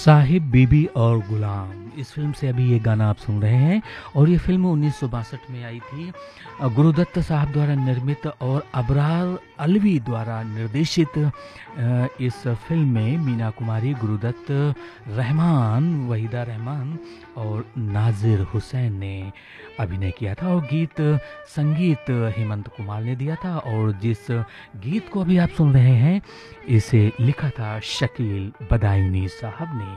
साहिब बीबी और गुलाम, इस फिल्म से अभी ये गाना आप सुन रहे हैं और ये फिल्म 1962 में आई थी। गुरुदत्त साहब द्वारा निर्मित और अबरार अलवी द्वारा निर्देशित इस फिल्म में मीना कुमारी, गुरुदत्त, रहमान, वहीदा रहमान और नाजिर हुसैन ने अभिनय किया था और संगीत हेमंत कुमार ने दिया था। और जिस गीत को अभी आप सुन रहे हैं इसे लिखा था शकील बदायूनी साहब ने।